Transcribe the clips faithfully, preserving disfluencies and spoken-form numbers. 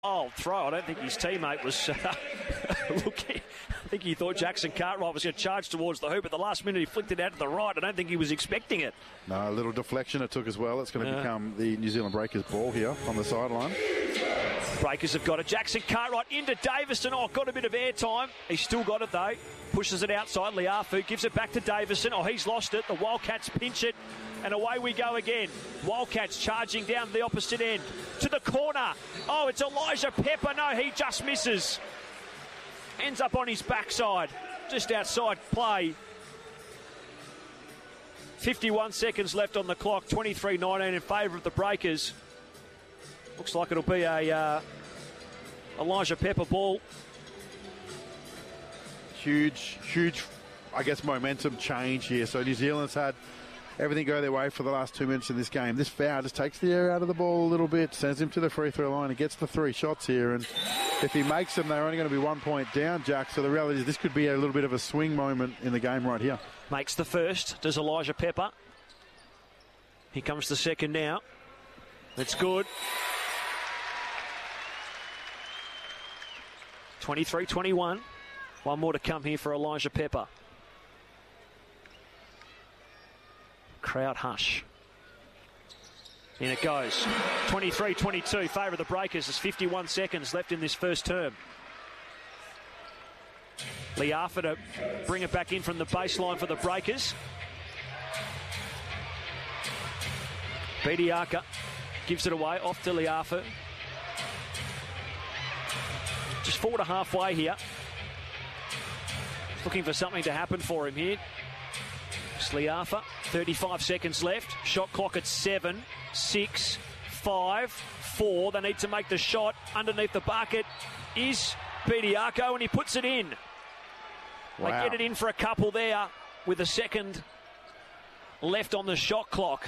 Old throw. I don't think his teammate was uh, looking. I think he thought Jackson Cartwright was going to charge towards the hoop. At the last minute, he flicked it out to the right. I don't think he was expecting it. No, a little deflection it took as well. It's going to yeah. become the New Zealand Breakers ball here on the sideline. Breakers have got it. Jackson Cartwright into Davison. Oh, got a bit of airtime. He's still got it, though. Pushes it outside. Liafu gives it back to Davison. Oh, he's lost it. The Wildcats pinch it. And away we go again. Wildcats charging down the opposite end. To the corner. Oh, it's Elijah Pepper. No, he just misses. Ends up on his backside. Just outside play. fifty-one seconds left on the clock. twenty-three nineteen in favour of the Breakers. Looks like it'll be a uh, Elijah Pepper ball. Huge, huge, I guess, momentum change here. So New Zealand's had everything go their way for the last two minutes in this game. This foul just takes the air out of the ball a little bit, sends him to the free throw line and gets the three shots here. And if he makes them, they're only going to be one point down, Jack. So the reality is this could be a little bit of a swing moment in the game right here. Makes the first, does Elijah Pepper. Here comes the second now. It's good. twenty-three twenty-one. One more to come here for Elijah Pepper. Crowd hush. In it goes. twenty-three twenty-two, favour of the Breakers. There's fifty-one seconds left in this first term. Liafa to bring it back in from the baseline for the Breakers. Bediaka gives it away, off to Liafa. Just forward to halfway here. Looking for something to happen for him here. Liafa, thirty-five seconds left. Shot clock at seven, six, five, four. They need to make the shot. Underneath the bucket is Bediako, and he puts it in. Wow. They get it in for a couple there with a second left on the shot clock.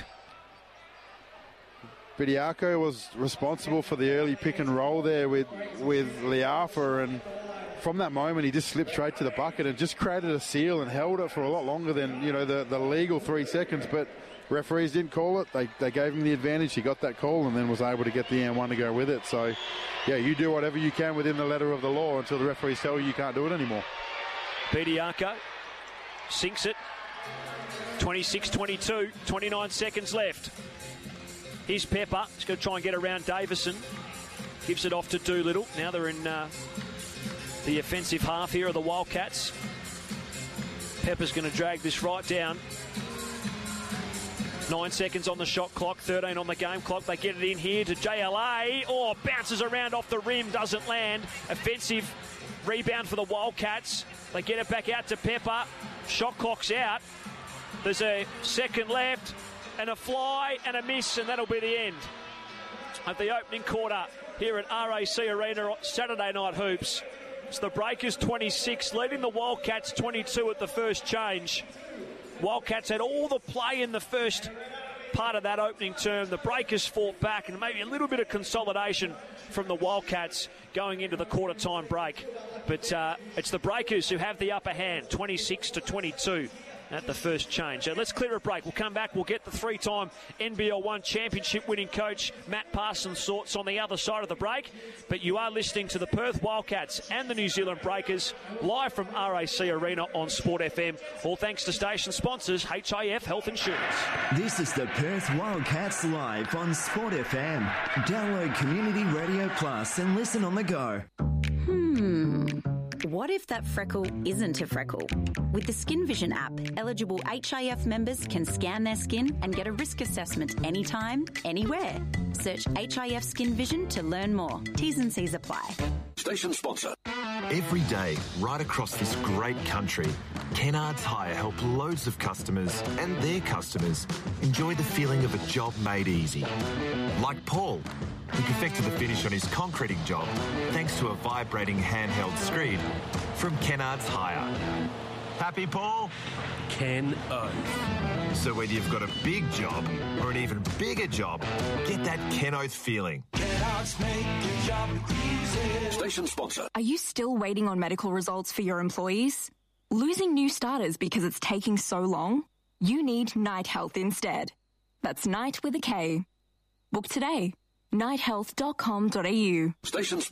Bediako was responsible for the early pick and roll there with, with Liafa, and from that moment he just slipped straight to the bucket and just created a seal and held it for a lot longer than, you know, the, the legal three seconds, but referees didn't call it. They they gave him the advantage. He got that call and then was able to get the and one to go with it. So, yeah, you do whatever you can within the letter of the law until the referees tell you you can't do it anymore. Bediako sinks it. twenty-six twenty-two, twenty-nine seconds left. Here's Pepper. He's going to try and get around Davison. Gives it off to Doolittle. Now they're in uh, the offensive half here of the Wildcats. Pepper's going to drag this right down. Nine seconds on the shot clock, thirteen on the game clock. They get it in here to J L A. Oh, bounces around off the rim, doesn't land. Offensive rebound for the Wildcats. They get it back out to Pepper. Shot clock's out. There's a second left. And a fly and a miss, and that'll be the end of the opening quarter here at R A C Arena Saturday Night Hoops. It's the Breakers twenty-six, leading the Wildcats twenty-two at the first change. Wildcats had all the play in the first part of that opening term. The Breakers fought back, and maybe a little bit of consolidation from the Wildcats going into the quarter time break. But uh, it's the Breakers who have the upper hand, twenty-six to twenty-two. At the first change. So let's clear a break. We'll come back. We'll get the three-time N B L one championship winning coach Matt Parsons' thoughts on the other side of the break. But you are listening to the Perth Wildcats and the New Zealand Breakers live from R A C Arena on Sport F M. All thanks to station sponsors H I F Health Insurance. This is the Perth Wildcats live on Sport F M. Download Community Radio Plus and listen on the go. Hmm. What if that freckle isn't a freckle? With the Skin Vision app, eligible H I F members can scan their skin and get a risk assessment anytime, anywhere. Search H I F Skin Vision to learn more. T's and C's apply. Station sponsor. Every day, right across this great country, Kennards Hire help loads of customers and their customers enjoy the feeling of a job made easy. Like Paul, who perfected the finish on his concreting job thanks to a vibrating handheld screed from Kennards Hire. Happy, Paul? Ken Oath. So whether you've got a big job or an even bigger job, get that Ken Oath feeling. Kennards make your job easy. Station sponsor. Are you still waiting on medical results for your employees? Losing new starters because it's taking so long? You need Night Health instead. That's Night with a K. Book today. night health dot com dot a u. Station